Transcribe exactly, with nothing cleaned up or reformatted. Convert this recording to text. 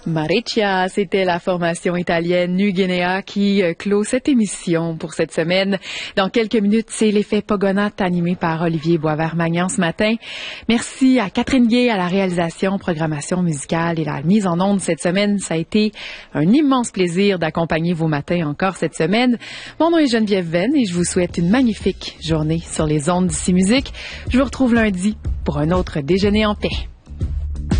Mareccia, c'était la formation italienne Nu Guinea qui clôt cette émission pour cette semaine. Dans quelques minutes, c'est l'effet Pogonat animé par Olivier Boisvert-Magnan ce matin. Merci à Catherine Gay à la réalisation, programmation musicale et la mise en onde cette semaine. Ça a été un immense plaisir d'accompagner vos matins encore cette semaine. Mon nom est Geneviève Venn et je vous souhaite une magnifique journée sur les ondes d'ici musique. Je vous retrouve lundi pour un autre déjeuner en paix.